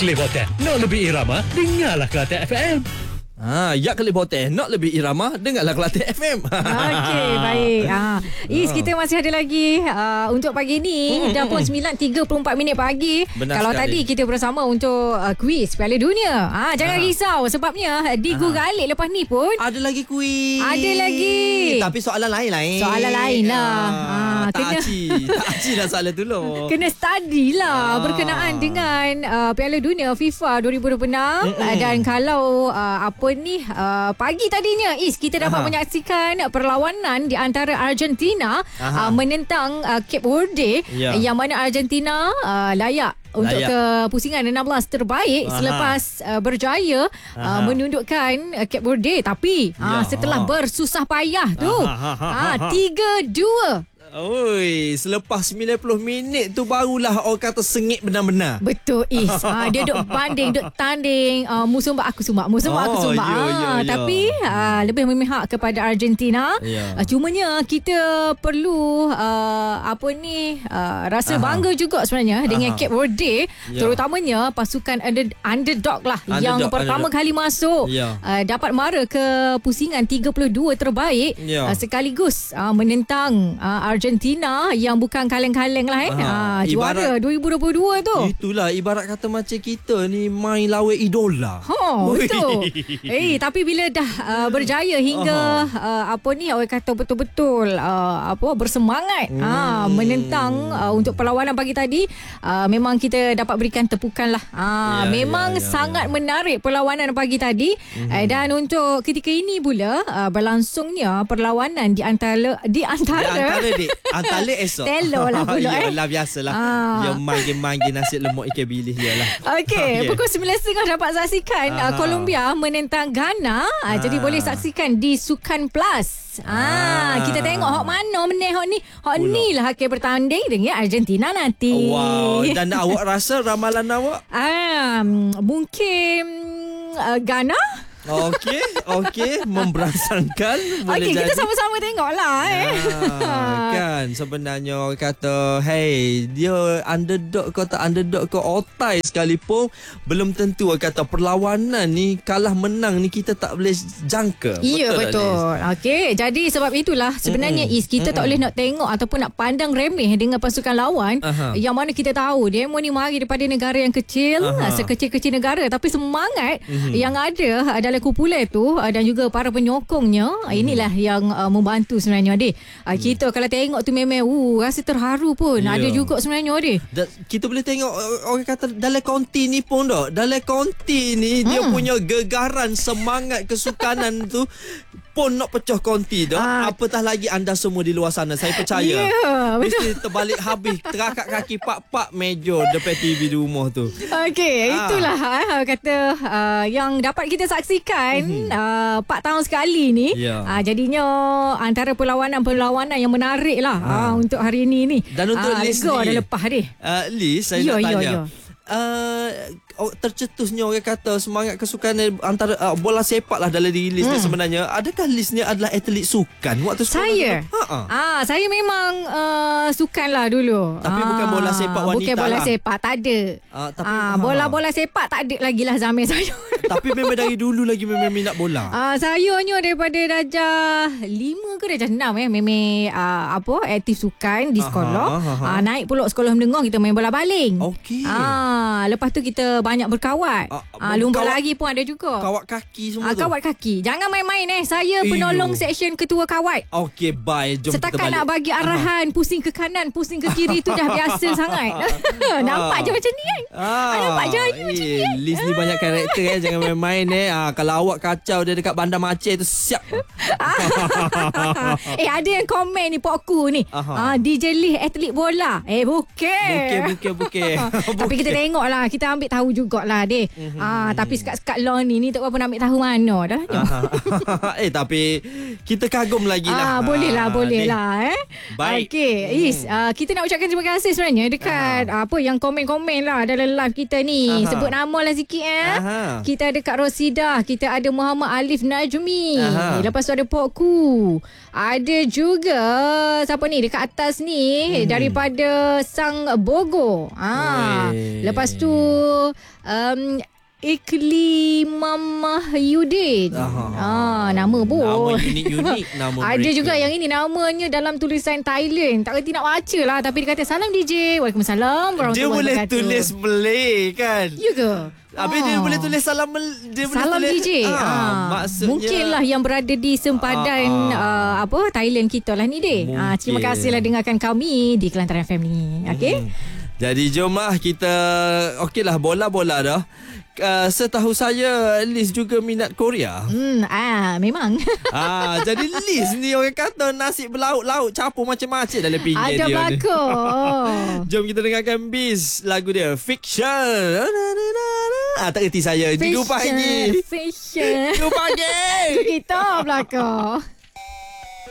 Klip Hotel, nak lebih irama, dengarlah Kelantan FM. Ya Kelip Hotel, nak lebih irama, dengarlah Kelantan FM. Okey, baik. Is, kita masih ada lagi untuk pagi ni. Dah pun 9.34 minit pagi. Benar Kalau sekali. tadi kita bersama untuk kuis Piala Dunia. Jangan risau sebabnya di Google Alik lepas ni pun Ada lagi kuis. ada lagi. Tapi soalan lain-lain. Soalan lain lah. Tak Kena- aci lah soalan tu loh. Kena study lah berkenaan dengan Piala Dunia FIFA 2026. Dan kalau apa ni pagi tadinya Is kita dapat menyaksikan perlawanan di antara Argentina menentang Cape Verde, Ya. yang mana Argentina layak untuk ke pusingan 16 terbaik selepas berjaya menundukkan Cape Verde, tapi setelah bersusah payah tu 3-2. Oi, selepas 90 minit tu barulah orang kata sengit benar-benar. Betul Is. Dia duk banding, duk tanding, mu sumbak aku sumbak, mu sumbak aku sumbak. Ya. Tapi lebih memihak kepada Argentina. Ya. Cumanya kita perlu rasa bangga juga sebenarnya dengan Cape Verde, terutamanya pasukan underdog lah, yang pertama kali masuk dapat mara ke pusingan 32 terbaik sekaligus menentang Argentina yang bukan kaleng-kaleng lah juara 2022 tu. Itulah ibarat kata macam kita ni main lawan idola. Betul. Tapi bila dah berjaya hingga orang kata betul-betul bersemangat menentang untuk perlawanan pagi tadi, memang kita dapat berikan tepukan lah. Memang sangat menarik perlawanan pagi tadi. Dan untuk ketika ini pula berlangsungnya perlawanan di antara Antara esok. Telo lah pula Yalah biasalah. Dia manggil nasi lemak ikan bilis dia lah. Okey, pukul 9.30 dapat saksikan Colombia menentang Ghana. Jadi boleh saksikan di Sukan Plus. Kita tengok hok mana meneh hok ni lah akan bertanding dengan Argentina nanti. Wow. Dan awak rasa ramalan awak? Mungkin Ghana. Okey, memberansangkan. Okey, kita sama-sama tengoklah kan sebenarnya orang kata dia underdog ke tak underdog ke otai sekalipun belum tentu orang kata perlawanan ni kalah menang ni kita tak boleh jangka. Ya, betul. Okey, jadi sebab itulah sebenarnya Is kita tak boleh nak tengok ataupun nak pandang remeh dengan pasukan lawan, yang mana kita tahu demo ni mari daripada negara yang kecil, sekecil-kecil negara, tapi semangat yang ada dalam kumpulan tu dan juga para penyokongnya, inilah yang membantu sebenarnya kita kalau tengok tu memang rasa terharu pun ada juga sebenarnya kita boleh tengok orang kata dalam konti ni pun dalam konti ni dia punya gegaran semangat kesukanan tu pun nak pecah konti apatah lagi anda semua di luar sana, saya percaya mesti terbalik habis terakak kaki pak meja depan TV di rumah tu. Okey, itulah kata yang dapat kita saksikan 4 tahun sekali ni. Jadinya antara perlawanan yang menarik lah untuk hari ni. Dan untuk Liz ni dah lepas Liz, saya nak tanya tercetusnya orang kata semangat kesukanan antara bola sepak lah dalam diri Liz ni sebenarnya. Adakah Liz ni adalah atlet sukan waktu sekolah? Saya memang sukan lah dulu. Tapi bukan bola sepak wanita. Bukan bola sepak, tak ada. Bola sepak tak ada lagi lah zaman saya. Tapi memang dari dulu lagi memang minat bola. Saya daripada darjah 5 ke darjah 6 memang aktif sukan di sekolah. Naik pulak sekolah menengah kita main bola baling. Okey. Lepas tu kita banyak berkawat. Lumba lagi pun ada juga. Kawat kaki semua tu. Kawat kaki. Jangan main-main Saya penolong seksyen ketua kawat. Okey, bye. Jom setakat kita balik. Nak bagi arahan pusing ke kanan, pusing ke kiri tu dah biasa sangat. Nampak je macam ni kan. Nampak je macam ni kan. Liz ni banyak karakter jangan main-main Kalau awak kacau dia dekat Bandar Aceh tu siap. Ada yang komen ni pokku ni. DJ Lee atlet bola. Bukan. Tapi kita tengok lah, kita ambil tahu jugalah tapi sekat-sekat law ni tak apa nak ambil tahu mana dah. Tapi kita kagum lagi lah. Boleh lah. Baik. Okey, Is, kita nak ucapkan terima kasih sebenarnya dekat apa yang komen-komen lah dalam live kita ni. Sebut nama lah sikit kita kita ada Kak Rosidah, kita ada Muhammad Alif Najmi. Lepas tu ada Pokku. Ada juga siapa ni dekat atas ni daripada Sang Bogo. Lepas tu Ikli Mamah Yudin. Nama pun. Nama unik-unik nama ada mereka. juga yang ini namanya dalam tulisan Thailand. Tak kerti nak baca lah, tapi dia kata salam DJ. Waalaikumsalam warahmatullahi Dia boleh wabarakatuh. tulis Malay kan. Ya ke? Habis dia boleh tulis salam dia boleh Salam tulis, DJ. Maksudnya Mungkinlah yang berada di sempadan Thailand kita lah ni deh. Terima kasihlah dengarkan kami di Kelantan FM ni. Okey. Jadi jomlah kita okeylah bola-bola dah. Setahu saya Liz juga minat Korea. Memang. Jadi Liz ni orang kata nasi berlauk-lauk campur macam-macam dalam pinggir Ada dia ni. belakang. Jom kita dengarkan Biz lagu dia Fiction. Tak erti saya. Minggu pagi. Fashion. Minggu pagi. Kita belakang.